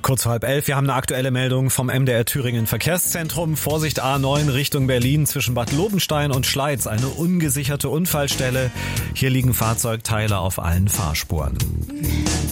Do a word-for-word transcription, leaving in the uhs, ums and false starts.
Kurz vor halb elf, wir haben eine aktuelle Meldung vom M D R Thüringen Verkehrszentrum. Vorsicht A neun Richtung Berlin zwischen Bad Lobenstein und Schleiz. Eine ungesicherte Unfallstelle. Hier liegen Fahrzeugteile auf allen Fahrspuren.